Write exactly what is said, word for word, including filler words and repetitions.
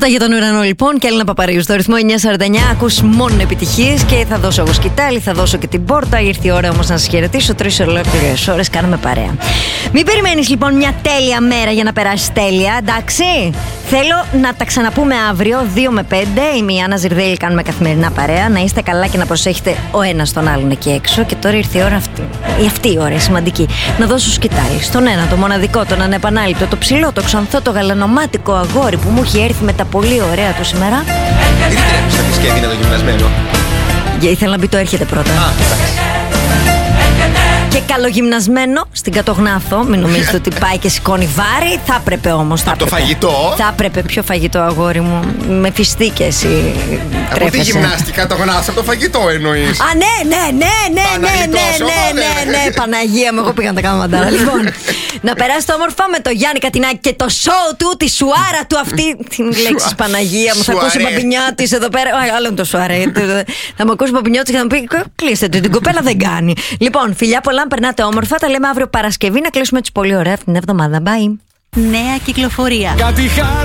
Πρώτα για τον ουρανό λοιπόν και Έλληνα Παπαρίου στο ρυθμό εννιά σαράντα εννιά. Ακούς μόνο επιτυχίες και θα δώσω εγώ σκητάλη, θα δώσω και την πόρτα. Ήρθε η ώρα όμως να σας χαιρετήσω. Τρεις ολόκληρες ώρες κάνουμε παρέα. Μην περιμένεις λοιπόν μια τέλεια μέρα για να περάσεις τέλεια, εντάξει. Θέλω να τα ξαναπούμε αύριο δύο με πέντε. Είμαι η Άννα Ζιρδέλη, κάνουμε καθημερινά παρέα. Να είστε καλά και να προσέχετε ο ένας τον άλλον εκεί έξω. Και τώρα ήρθε η ώρα αυτή. Η αυτή η ώρα η σημαντική. Να δώσω σκητάλη στον ένα, το μοναδικό, τον ανεπανάληπτο, το ψηλό, το ξανθό, το γαλανομάτικο αγόρι που μου έχει έρθει με τα πολύ ωραία του σήμερα. Τι τρέπεις να τη σκεύη, είναι το γυμνασμένο. Για ήθελα να μπει το έρχεται πρώτα. Α, εντάξει. Και καλογυμνασμένο στην Κατογνάθο. Μην νομίζετε ότι πάει και σηκώνει βάρη. Θα έπρεπε όμως. Από το φαγητό. Θα έπρεπε. Ποιο φαγητό, αγόρι μου? Με φιστίκε εσύ τρέφεσαι. Από τη γυμνάστικα, Κατογνάθο, από το φαγητό εννοείς? Α, ναι, ναι, ναι, ναι, ναι, ναι, ναι, ναι, ναι, Παναγία μου, εγώ πήγα να τα κάνω μαντάρα. Λοιπόν, να περάσετε όμορφα με το Γιάννη Κατινάκη και το σοου του, τη σουάρα του αυτή. Τι λέξεις, Παναγία μου, θα ακούσει ο Παπινιώτης εδώ πέρα. Άλλο είναι το σουάρε. Θα μου ακούσει ο Παπινιώτης και θα μου πει: κλείστε την κοπέλα, δεν κάνει. Λοιπόν, φιλιά πολλά, περνάτε όμορφα. Τα λέμε αύριο Παρασκευή να κλείσουμε έτσι πολύ ωραία αυτήν την εβδομάδα. Bye. Νέα κυκλοφορία. Κάτι